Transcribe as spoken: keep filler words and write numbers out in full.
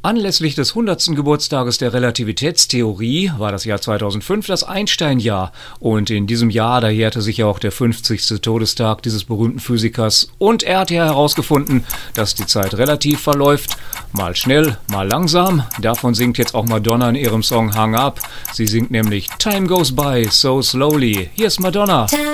Anlässlich des hundertsten Geburtstages der Relativitätstheorie war das Jahr zweitausendfünf das Einstein-Jahr. Und in diesem Jahr, da jährte sich ja auch der fünfzigste Todestag dieses berühmten Physikers. Und er hat ja herausgefunden, dass die Zeit relativ verläuft. Mal schnell, mal langsam. Davon singt jetzt auch Madonna in ihrem Song Hung Up. Sie singt nämlich Time goes by so slowly. Hier ist Madonna.